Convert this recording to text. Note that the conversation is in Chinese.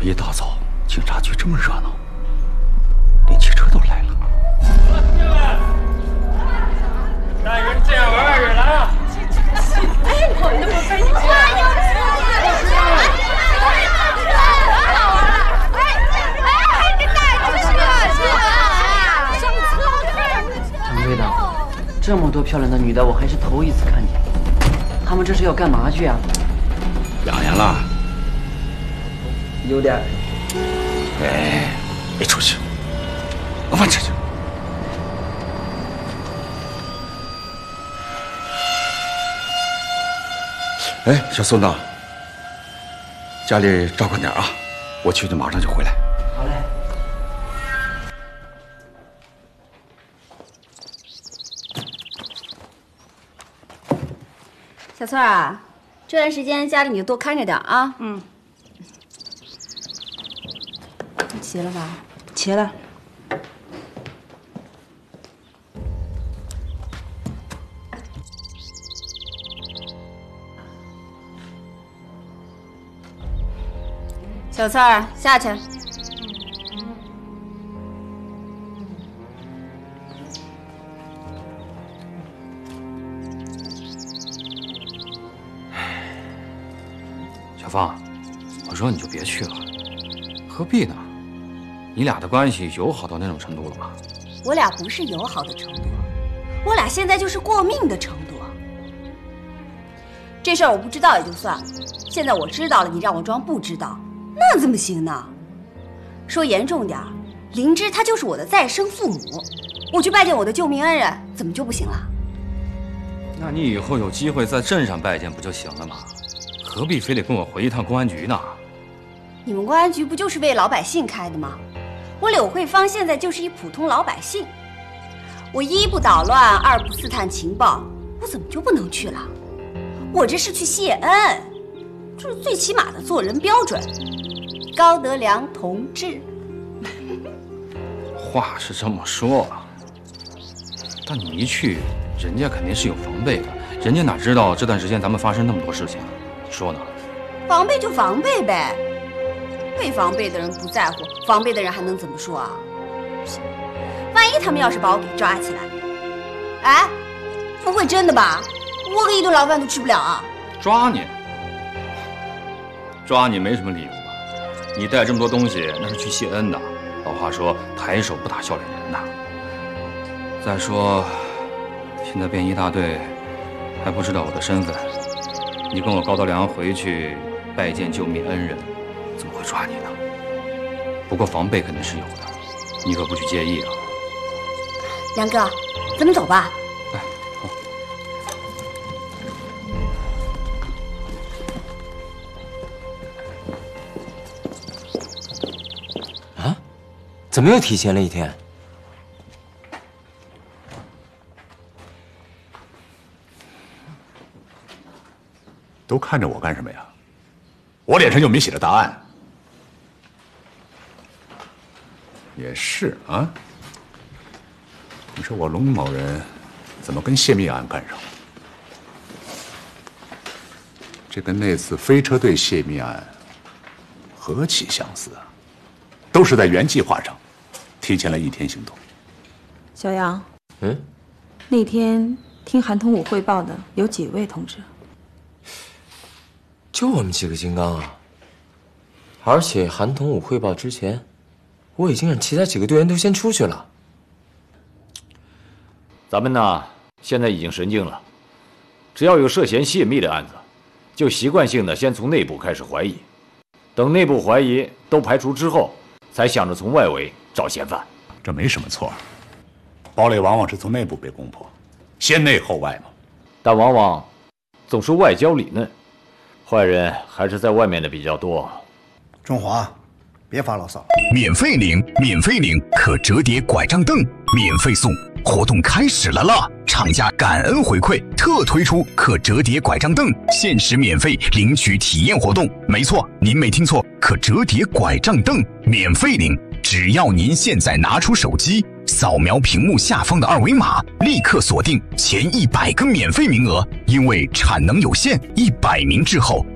一大早，警察局这么热闹，连汽车都来了。 带人见外人来啊！ 哎，我们不分家。 掌柜的，这么多漂亮的女的，我还是头一次看见。他们这是要干嘛去啊？ 痒痒了？ 有点。 哎，别出去，我放这去。哎，小孙子，家里照顾点啊，我去就马上就回来。 好嘞。 小翠儿啊，这段时间家里你就多看着点啊。嗯。齐了吧？ 齐了。 小翠儿，下去。 小芳，我说你就别去了，何必呢？你俩的关系友好到那种程度了吗？ 我俩不是友好的程度，我俩现在就是过命的程度。这事儿我不知道也就算了，现在我知道了，你让我装不知道，那怎么行呢？说严重点儿，灵芝她就是我的再生父母，我去拜见我的救命恩人，怎么就不行了？ 那你以后有机会在镇上拜见不就行了吗？何必非得跟我回一趟公安局呢？ 你们公安局不就是为老百姓开的吗？我柳慧芳现在就是一普通老百姓，我一不捣乱，二不刺探情报，我怎么就不能去了？我这是去谢恩，这是最起码的做人标准。高德良同志。 话是这么说，但你一去，人家肯定是有防备的，人家哪知道这段时间咱们发生那么多事情？你说呢？ 防备就防备呗，被防备的人不在乎，防备的人还能怎么说啊？万一他们要是把我给抓起来，哎，不会真的吧？我可一顿牢饭都吃不了啊！ 抓你？抓你没什么理由吧？你带这么多东西，那是去谢恩的。老话说，抬手不打笑脸人呐。再说，现在便衣大队还不知道我的身份，你跟我高德良回去拜见救命恩人，怎么会抓你呢？不过防备肯定是有的，你可不许介意啊。 梁哥，咱们走吧。 哎， 好。啊？怎么又提前了一天？ 都看着我干什么呀？我脸上又没写着答案。也是啊，你说我龙某人怎么跟泄密案干上了？这跟那次飞车队泄密案何其相似啊！都是在原计划上提前了一天行动。 小杨，那天听韩同武汇报的有几位同志？ 就我们几个金刚啊！而且韩同武汇报之前，我已经让其他几个队员都先出去了。 咱们呢，现在已经神经了，只要有涉嫌泄密的案子，就习惯性的先从内部开始怀疑，等内部怀疑都排除之后，才想着从外围找嫌犯。 这没什么错，堡垒往往是从内部被攻破，先内后外嘛。 但往往总是外焦里嫩，坏人还是在外面的比较多。 中华，别发牢骚。 免费领，免费领可折叠拐杖凳，免费送，活动开始了啦！厂家感恩回馈，特推出可折叠拐杖凳，限时免费领取体验活动。没错，您没听错，可折叠拐杖凳免费领，只要您现在拿出手机，扫描屏幕下方的二维码，立刻锁定前100个免费名额。因为产能有限，100名之后